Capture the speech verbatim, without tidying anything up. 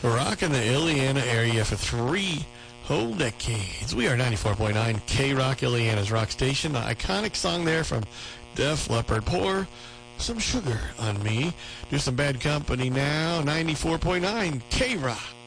Rocking the Illiana area for three whole decades. We are ninety-four point nine K-Rock, Illiana's rock station. The iconic song there from Def Leppard. Pour some sugar on me. Do some Bad Company now. ninety-four point nine K-Rock.